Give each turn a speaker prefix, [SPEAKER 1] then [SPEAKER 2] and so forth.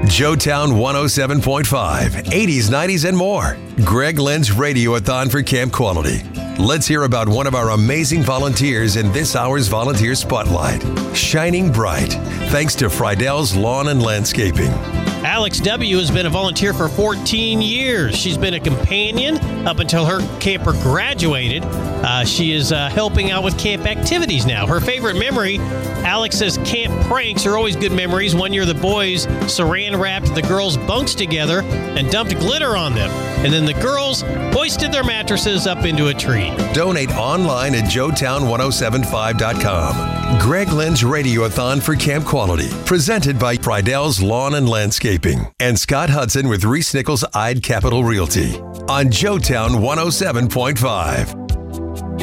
[SPEAKER 1] Joetown 107.5, 80s, 90s, and more. Greg Lynn's Radiothon for Camp Quality. Let's hear about one of our amazing volunteers in this hour's Volunteer Spotlight. Shining bright, thanks to Friedell's Lawn and Landscaping.
[SPEAKER 2] Alex W. has been a volunteer for 14 years. She's been a companion up until her camper graduated. She is helping out with camp activities now. Her favorite memory, Alex says, camp pranks are always good memories. One year the boys saran wrapped the girls' bunks together and dumped glitter on them. And then the girls hoisted their mattresses up into a tree.
[SPEAKER 1] Donate online at joetown1075.com. Greg Lynn's Radiothon for Camp Quality, presented by Friedell's Lawn and Landscaping and Scott Hudson with Reese Nichols Ide Capital Realty on Joetown 107.5.